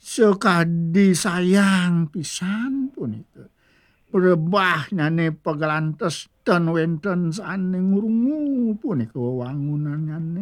sekadi sayang pisan punika. Rebahnyane pegelantes ten wenten sane ngurungu punika wewangunanane.